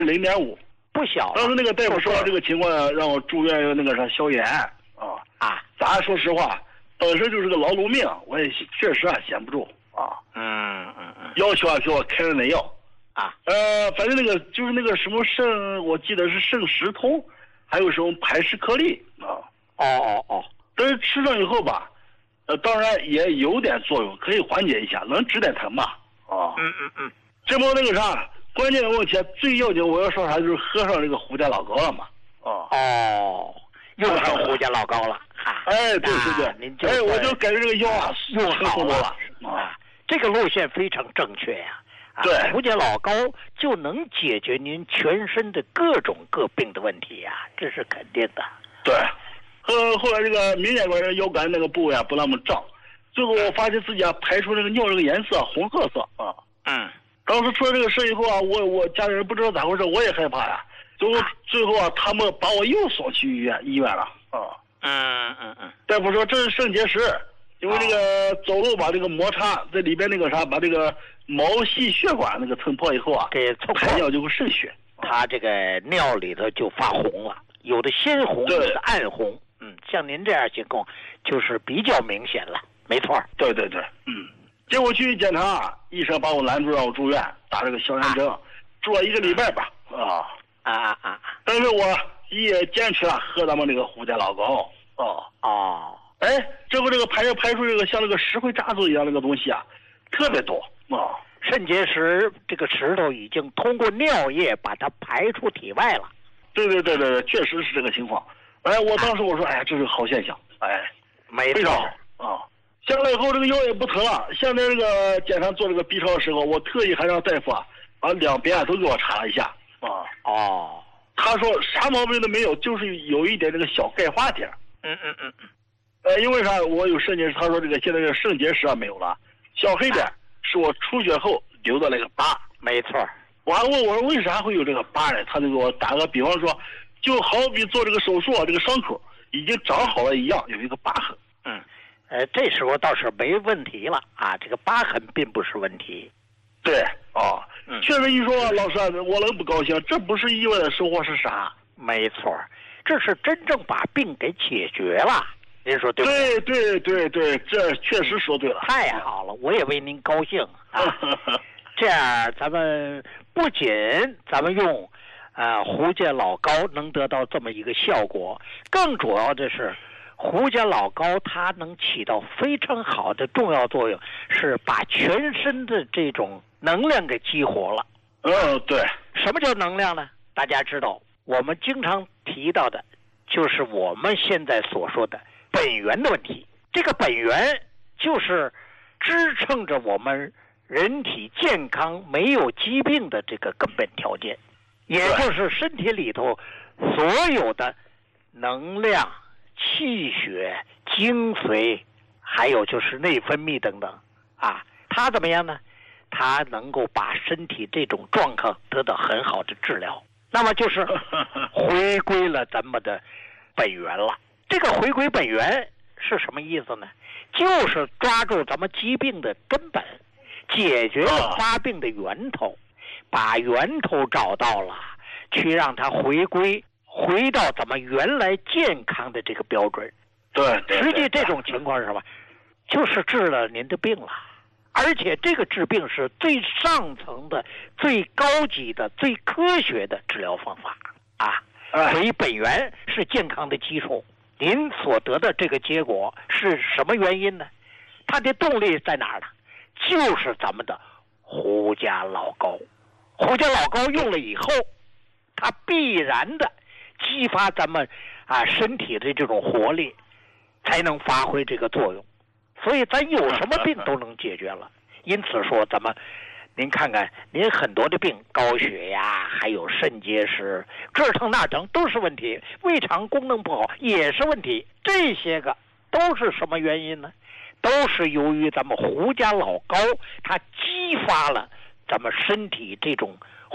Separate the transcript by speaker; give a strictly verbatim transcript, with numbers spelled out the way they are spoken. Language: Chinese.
Speaker 1: 零点五，
Speaker 2: 不小。
Speaker 1: 当时那个大夫说这个情况，让我住院那个啥消炎啊
Speaker 2: 啊。
Speaker 1: 咱说实话，本身就是个劳碌命，我也确实啊闲不住啊。
Speaker 2: 嗯嗯嗯。
Speaker 1: 要求啊给我开了那药
Speaker 2: 啊。
Speaker 1: 呃，反正那个就是那个什么肾，我记得是肾石通，还有什么排石颗粒啊。
Speaker 2: 哦哦哦。
Speaker 1: 但是吃上以后吧，呃，当然也有点作用，可以缓解一下，能止点疼吧？啊。
Speaker 2: 嗯嗯嗯。
Speaker 1: 这不那个啥，关键的问题最要紧，我要说啥就是喝上这个胡家老高了嘛。
Speaker 2: 哦。哦。用上胡家老高了。啊。
Speaker 1: 哎，对对对。
Speaker 2: 您就
Speaker 1: 哎，我就感觉这个药啊
Speaker 2: 用好了
Speaker 1: 啊。
Speaker 2: 这个路线非常正确呀、啊。
Speaker 1: 对。
Speaker 2: 胡家老高就能解决您全身的各种各病的问题呀、啊，这是肯定的。
Speaker 1: 对。呃，后来这个明显关于腰杆那个部位啊不那么胀，最后我发现自己啊排出这个尿这个颜色红褐色啊。
Speaker 2: 嗯。
Speaker 1: 当时出了这个事以后啊，我我家里人不知道咋回事，我也害怕呀。最后、啊、最后啊，他们把我又送去医院医院了啊。
Speaker 2: 嗯嗯嗯。
Speaker 1: 大夫说这是肾结石，因为这个走路把这个摩擦在里边那个啥，把这个毛细血管那个蹭破以后啊，
Speaker 2: 给蹭
Speaker 1: 排尿就会渗血，
Speaker 2: 他这个尿里头就发红了，有的鲜红，有的暗红。嗯，像您这样情况就是比较明显了，没错。
Speaker 1: 对对对，嗯。结果去检查，医生把我拦住让我住院打这个消炎针，啊、住了一个礼拜吧。啊
Speaker 2: 啊啊啊！
Speaker 1: 但是我也坚持了喝咱们这个胡家老高。哦
Speaker 2: 哦。
Speaker 1: 哎，这不这个排排出这个像那个石灰渣子一样那个东西啊，特别多啊。
Speaker 2: 肾结石这个石头已经通过尿液把它排出体外了。
Speaker 1: 对对对对，确实是这个情况。哎，我当时我说，哎，这是个好现象，哎，
Speaker 2: 没
Speaker 1: 非常好啊。下来以后这个腰也不疼了。现在这个检查做这个 B 超的时候，我特意还让大夫啊把两边啊都给我查了一下啊。
Speaker 2: 哦。
Speaker 1: 他说啥毛病都没有，就是有一点这个小钙化点。
Speaker 2: 嗯嗯嗯嗯。
Speaker 1: 呃，因为啥？我有肾结石，他说这个现在这个肾结石啊没有了，小黑点是我出血后留的那个疤。
Speaker 2: 没错。
Speaker 1: 我还问我说为啥会有这个疤呢？他就给我打个比方说，就好比做这个手术啊，这个伤口已经长好了一样，有一个疤痕。
Speaker 2: 嗯，呃，这时候倒是没问题了啊，这个疤痕并不是问题。
Speaker 1: 对啊，
Speaker 2: 嗯，
Speaker 1: 确实一说老师，我能不高兴？这不是意外的收获是啥？
Speaker 2: 没错，这是真正把病给解决了。您说对不对？
Speaker 1: 对对对对，这确实说对了。
Speaker 2: 太好了，我也为您高兴啊！这样，咱们不仅咱们用呃胡家老高能得到这么一个效果，更主要的是胡家老高它能起到非常好的重要作用，是把全身的这种能量给激活了。
Speaker 1: 嗯，对。
Speaker 2: 什么叫能量呢？大家知道，我们经常提到的，就是我们现在所说的本源的问题。这个本源就是支撑着我们人体健康没有疾病的这个根本条件，也就是身体里头所有的能量、气血、精髓，还有就是内分泌等等啊，它怎么样呢？它能够把身体这种状况得到很好的治疗，那么就是回归了咱们的本源了。这个回归本源是什么意思呢？就是抓住咱们疾病的根本，解决了发病的源头，把源头找到了，去让它回归回到咱们原来健康的这个标准。
Speaker 1: 对，对，
Speaker 2: 实际这种情况是什么？就是治了您的病了，而且这个治病是最上层的、最高级的、最科学的治疗方法啊！所以本源是健康的基础。您所得的这个结果是什么原因呢？它的动力在哪儿呢？就是咱们的胡家老高。胡家老高用了以后，它必然的激发咱们啊身体的这种活力，才能发挥这个作用。所以咱有什么病都能解决了。因此说，咱们您看看，您很多的病，高血压，还有肾结石，这疼那疼都是问题，胃肠功能不好也是问题。这些个都是什么原因呢？都是由于咱们胡家老高，它激发了咱们身体这种